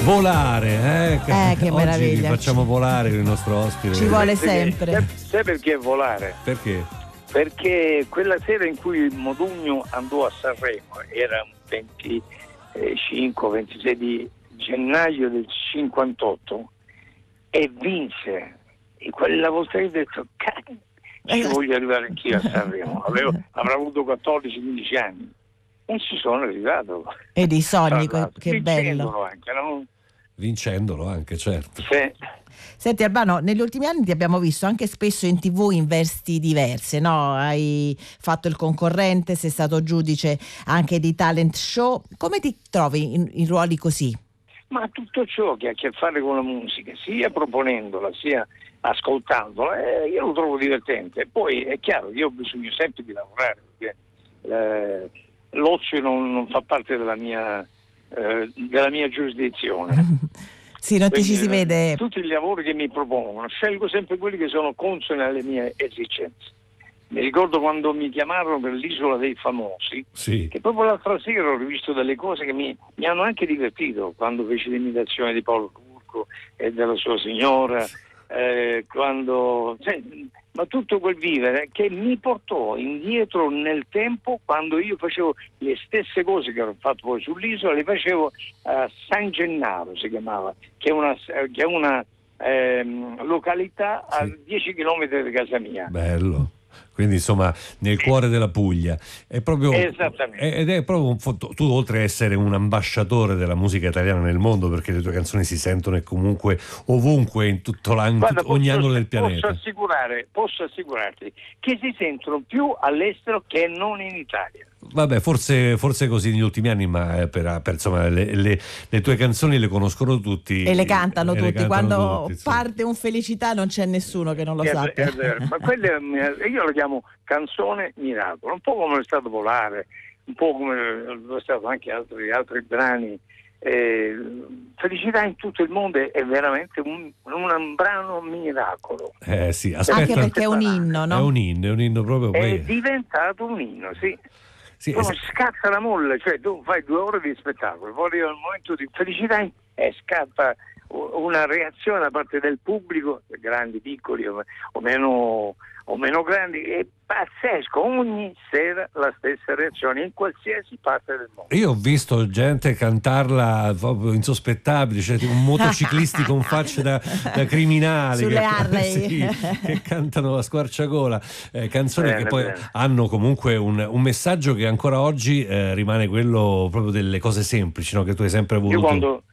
Volare, che oggi meraviglia. facciamo volare il nostro ospite. Ci vuole sempre. Sai perché volare? Perché? Perché quella sera in cui Modugno andò a Sanremo, era un 25-26 di gennaio del 58, e vinse. E quella volta io ho detto, ci voglio arrivare anch'io a Sanremo. Avrò avuto 14-15 anni e ci sono arrivato. E dei sogni, che bello. Anche, no? Vincendolo anche, certo. Sì. Senti Albano, negli ultimi anni ti abbiamo visto anche spesso in TV in vesti diverse, no? Hai fatto il concorrente, sei stato giudice anche di talent show. Come ti trovi in ruoli così? Ma tutto ciò che ha a che fare con la musica, sia proponendola, sia ascoltandola, io lo trovo divertente. Poi è chiaro, io ho bisogno sempre di lavorare, perché l'ozio non fa parte della mia giurisdizione. Sì, non ti ci si vede. Tutti gli lavori che mi propongono, scelgo sempre quelli che sono consoni alle mie esigenze. Mi ricordo quando mi chiamarono per l'Isola dei Famosi, sì, che proprio l'altra sera ho rivisto delle cose che mi hanno anche divertito, quando feci l'imitazione di Paolo Turco e della sua signora, ma tutto quel vivere che mi portò indietro nel tempo, quando io facevo le stesse cose che ho fatto poi sull'isola, le facevo a San Gennaro, si chiamava, che è una località a 10 chilometri da casa mia. Bello. Quindi insomma nel cuore della Puglia è proprio, esattamente. Ed è proprio tu, oltre a essere un ambasciatore della musica italiana nel mondo, perché le tue canzoni si sentono e comunque ovunque in tutto l'anno, ogni angolo del pianeta. Posso assicurarti che si sentono più all'estero che non in Italia. Vabbè, forse così negli ultimi anni, ma per insomma le tue canzoni le conoscono tutti e le cantano tutti. Quando tutti, parte un Felicità non c'è nessuno che non lo sappia. È vero. Ma io lo chiamo canzone miracolo, un po' come è stato Volare, un po' come lo è stato anche altri brani. Felicità in tutto il mondo è veramente un brano miracolo. Sì, aspetta, anche perché è un inno, no? È un inno proprio. È diventato un inno, sì. Sì, scatta la molla, cioè tu fai 2 ore di spettacolo, poi arriva il momento di felicità e scatta una reazione da parte del pubblico, grandi, piccoli o meno grandi, è pazzesco. Ogni sera la stessa reazione in qualsiasi parte del mondo. Io ho visto gente cantarla proprio insospettabile, cioè un motociclisti con facce da criminali sulle Harley che cantano a squarciagola, canzoni che poi hanno comunque un messaggio che ancora oggi rimane quello proprio delle cose semplici, no? Che tu hai sempre voluto.